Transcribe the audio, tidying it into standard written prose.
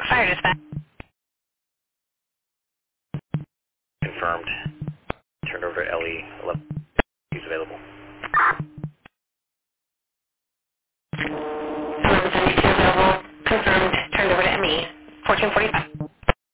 Fire dispatch. Confirmed. Turned over to LE 11. He's available. 1172 available. Confirmed. Turned over to ME. 1445.